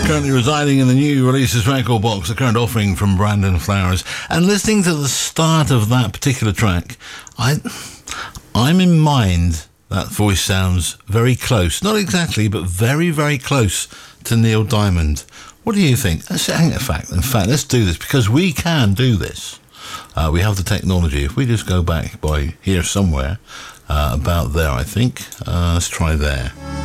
currently residing in the new releases record box, the current offering from Brandon Flowers. And listening to the start of that particular track, I'm in mind that voice sounds very close. Not exactly, but very, very close to Neil Diamond. What do you think? In fact, let's do this, because we can do this. We have the technology. If we just go back by here somewhere, about there, I think. Let's try there.